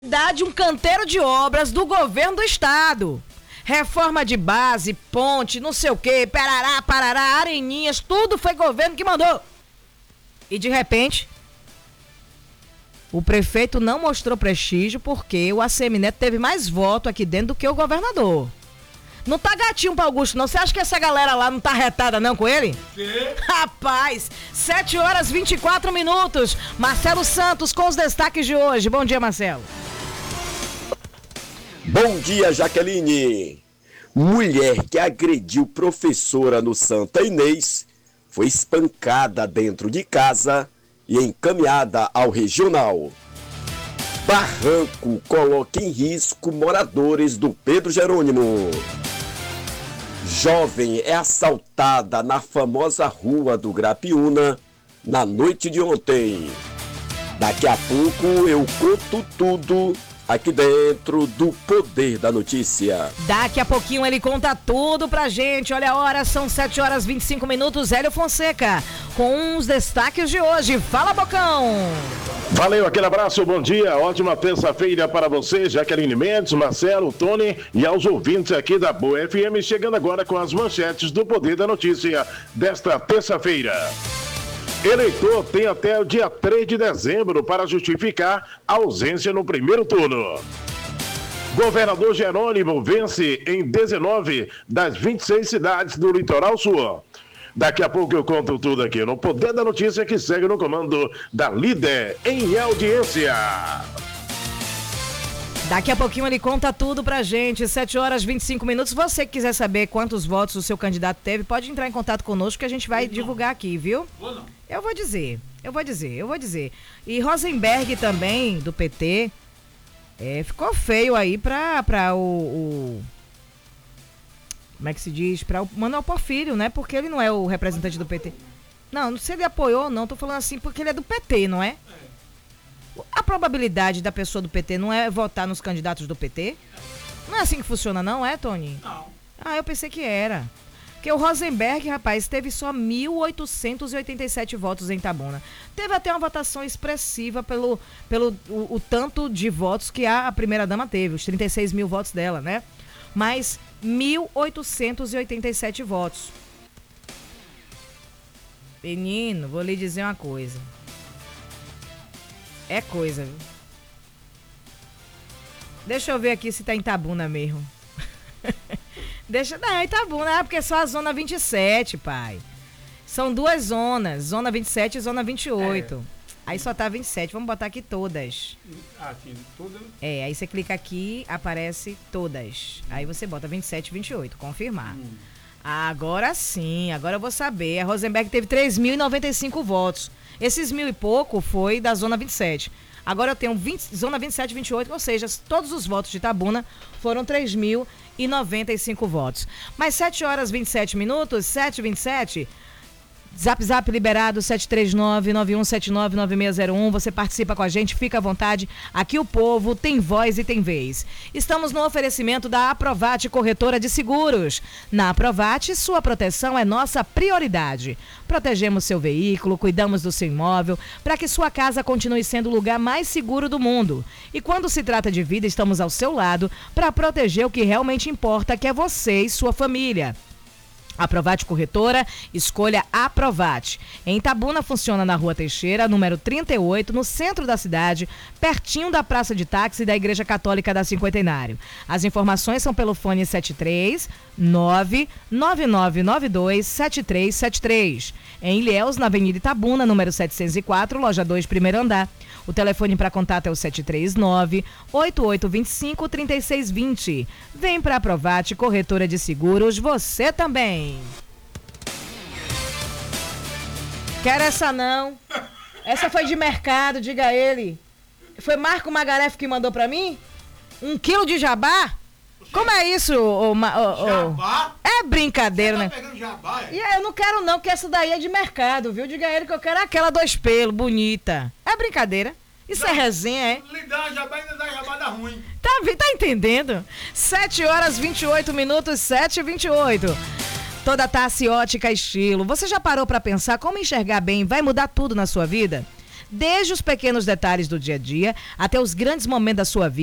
de um canteiro de obras do governo do estado. Reforma de base, ponte, não sei o que, parará, parará, areninhas, tudo foi governo que mandou. E de repente, o prefeito não mostrou prestígio porque o ACM Neto teve mais voto aqui dentro do que o governador. Não tá gatinho pra Augusto, não. Você acha que essa galera lá não tá retada, não, com ele? Quê? Rapaz, 7h24. Marcelo Santos com os destaques de hoje. Bom dia, Marcelo. Bom dia, Jaqueline. Mulher que agrediu professora no Santa Inês foi espancada dentro de casa e encaminhada ao regional. Barranco coloca em risco moradores do Pedro Jerônimo. Jovem é assaltada na famosa rua do Grapiúna na noite de ontem. Daqui a pouco eu conto tudo aqui dentro do Poder da Notícia. Daqui a pouquinho ele conta tudo pra gente. Olha a hora, são 7h25. Hélio Fonseca com os destaques de hoje. Fala, Bocão! Valeu, aquele abraço, bom dia, ótima terça-feira para você, Jaqueline Mendes, Marcelo, Tony e aos ouvintes aqui da Boa FM, chegando agora com as manchetes do Poder da Notícia desta terça-feira. Eleitor tem até o dia 3 de dezembro para justificar a ausência no primeiro turno. Governador Jerônimo vence em 19 das 26 cidades do Litoral Sul. Daqui a pouco eu conto tudo aqui no Poder da Notícia, que segue no comando da Líder em audiência. Daqui a pouquinho ele conta tudo pra gente, 7h25. Você que quiser saber quantos votos o seu candidato teve, pode entrar em contato conosco que a gente vai divulgar aqui, viu? Eu vou dizer. E Rosenberg também, do PT, ficou feio aí pra como é que se diz? Para o Manuel Porfírio, né? Porque ele não é o representante do PT. Não sei se ele apoiou ou não, tô falando assim porque ele é do PT, não é? A probabilidade da pessoa do PT não é votar nos candidatos do PT? Não é assim que funciona, não é, Tony? Não. Ah, eu pensei que era. Porque o Rosenberg, rapaz, teve só 1.887 votos em Itabuna. Teve até uma votação expressiva pelo tanto de votos que a primeira-dama teve, os 36 mil votos dela, né? Mas 1.887 votos. Menino, vou lhe dizer uma coisa. É coisa, viu? Deixa eu ver aqui se tá em Itabuna mesmo. Não, Itabuna, porque é só a zona 27, pai. São duas zonas, zona 27 e zona 28. Aí só tá 27, vamos botar aqui todas. Aqui, todas? Aí você clica aqui, aparece todas. Aí você bota 27 e 28, confirmar. Agora sim, agora eu vou saber. A Rosenberg teve 3.095 votos. Esses 1.000 e pouco foi da zona 27. Agora eu tenho zona 27 e 28, ou seja, todos os votos de Itabuna foram 3.095 votos. Mas 7h27, 7h27... Zap liberado 739-9179-9601. Você participa com a gente, fica à vontade. Aqui o povo tem voz e tem vez. Estamos no oferecimento da Aprovate Corretora de Seguros. Na Aprovate, sua proteção é nossa prioridade. Protegemos seu veículo, cuidamos do seu imóvel, para que sua casa continue sendo o lugar mais seguro do mundo. E quando se trata de vida, estamos ao seu lado para proteger o que realmente importa, que é você e sua família. Aprovate Corretora, escolha Aprovate. Em Itabuna funciona na Rua Teixeira, número 38, no centro da cidade, pertinho da Praça de Táxi da Igreja Católica da Cinquentenário. As informações são pelo fone 739-9992-7373. Em Ilhéus, na Avenida Itabuna, número 704, loja 2, primeiro andar. O telefone para contato é o 739-8825-3620. Vem para Aprovate Corretora de Seguros, você também. Quero essa não. Essa foi de mercado, diga a ele. Foi Marco Magaref que mandou para mim? 1 quilo de jabá? Como é isso, Jabá? É brincadeira, Você né? tá pegando jabá, E eu não quero não, porque essa daí é de mercado, viu? Diga a ele que eu quero aquela 2 pelos, bonita. É brincadeira. Isso é resenha, é? Lhe dá uma jabá e ainda dá jabá da ruim. Tá entendendo? 7h28, 7h28. Toda Tassi Ótica Estilo. Você já parou pra pensar como enxergar bem vai mudar tudo na sua vida? desde os pequenos detalhes do dia a dia até os grandes momentos da sua vida.